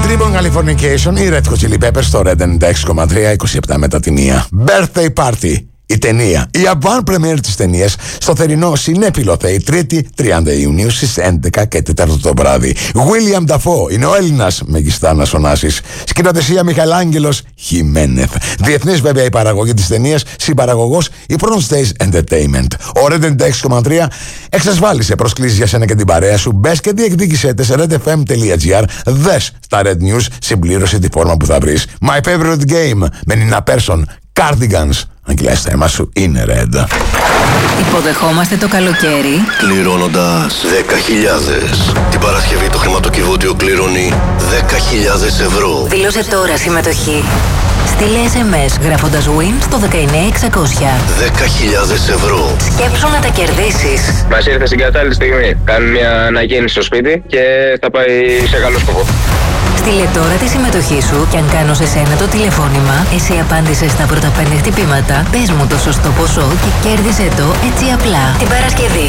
Tribune Californication, οι Red Hot Chili Peppers στο Red 96,3, 27 μετά τη μία. Birthday Party. Η ταινία, η avant premiere της ταινίας στο θερινό Συνέπειλο Θεή, 3η 30 Ιουνίου στις 11 και 4 το βράδυ. William Dafoe είναι ο Έλληνας Μεγιστάνας Ωνάσης. Σκηνοθεσία Μιχαηλάγγελος Χιμένεθ. Διεθνής βέβαια η παραγωγή της ταινίας, συμπαραγωγός η Front Stage Entertainment. Ο Red 96,3 εξασφάλισε προσκλήσεις για σένα και την παρέα σου. Μπες και διεκδίκησέ τε σε redfm.gr. Δες στα Red News, συμπλήρωσε τη φόρμα που θα βρεις. My favorite game με Nina Persson, Cardigans. Αν κυλάς το αίμα σου, είναι Red. Υποδεχόμαστε το καλοκαίρι πληρώνοντας 10.000. Την Παρασκευή το χρηματοκιβώτιο κληρώνει 10.000 ευρώ. Δήλωσε τώρα συμμετοχή. Στείλε SMS γράφοντας WIN στο 19600. 10.000 ευρώ. Σκέψου να τα κερδίσεις. Μας ήρθε στην κατάλληλη στιγμή. Κάνουμε μια αναγέννηση στο σπίτι και θα πάει σε καλό σκοπό. Στείλε τώρα τη συμμετοχή σου και αν κάνω σε σένα το τηλεφώνημα, εσύ απάντησες στα πρώτα 5 χτυπήματα, πες μου το σωστό ποσό και κέρδισε το έτσι απλά. Την Παρασκευή